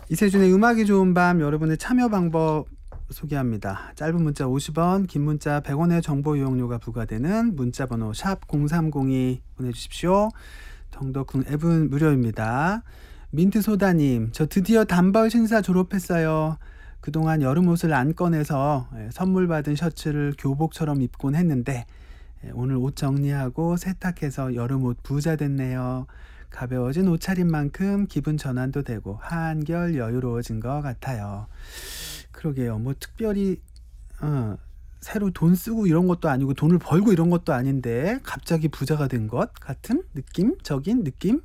이세준의 음악이 좋은 밤, 여러분의 참여 방법 소개합니다. 짧은 문자 50원, 긴 문자 100원의 정보 이용료가 부과되는 문자번호 샵 0302 보내주십시오. 정덕훈 앱은 무료입니다. 민트소다님, 저 드디어 단벌 신사 졸업했어요. 그동안 여름 옷을 안 꺼내서 선물 받은 셔츠를 교복처럼 입곤 했는데 오늘 옷 정리하고 세탁해서 여름 옷 부자 됐네요. 가벼워진 옷차림 만큼 기분 전환도 되고 한결 여유로워진 것 같아요. 그러게요. 뭐 특별히 새로 돈 쓰고 이런 것도 아니고 돈을 벌고 이런 것도 아닌데 갑자기 부자가 된 것 같은 느낌적인 느낌?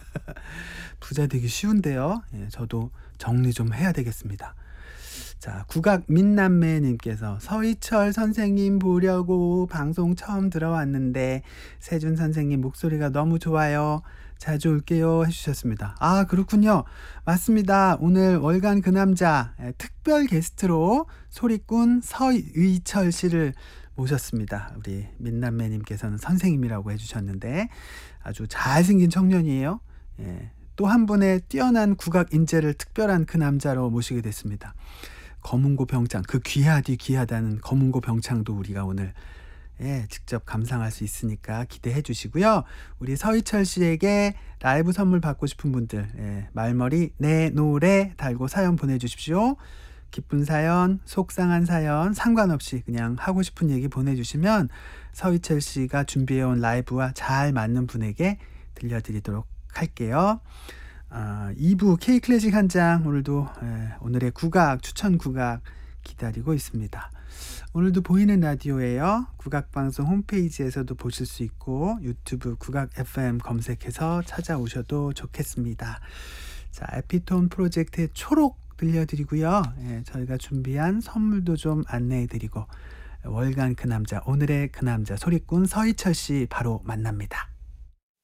부자 되기 쉬운데요. 저도 정리 좀 해야 되겠습니다. 자, 국악 민남매님께서 서희철 선생님 보려고 방송 처음 들어왔는데 세준 선생님 목소리가 너무 좋아요. 자주 올게요 해주셨습니다. 아, 그렇군요. 맞습니다. 오늘 월간 그 남자 특별 게스트로 소리꾼 서의철 씨를 모셨습니다. 우리 민남매님께서는 선생님이라고 해주셨는데 아주 잘생긴 청년이에요. 또 한 분의 뛰어난 국악 인재를 특별한 그 남자로 모시게 됐습니다. 검은고 병창, 그 귀하디 귀하다는 검은고 병창도 우리가 오늘 직접 감상할 수 있으니까 기대해 주시고요. 우리 서희철 씨에게 라이브 선물 받고 싶은 분들 말머리 내 노래 달고 사연 보내주십시오. 기쁜 사연, 속상한 사연 상관없이 그냥 하고 싶은 얘기 보내주시면 서희철 씨가 준비해온 라이브와 잘 맞는 분에게 들려드리도록 할게요. 2부 K클래식 한 장, 오늘도 오늘의 국악 추천 국악 기다리고 있습니다. 오늘도 보이는 라디오예요. 국악방송 홈페이지에서도 보실 수 있고 유튜브 국악 FM 검색해서 찾아오셔도 좋겠습니다. 자, 에피톤 프로젝트의 초록 들려드리고요. 저희가 준비한 선물도 좀 안내해드리고 월간 그 남자, 오늘의 그 남자 소리꾼 서희철 씨 바로 만납니다.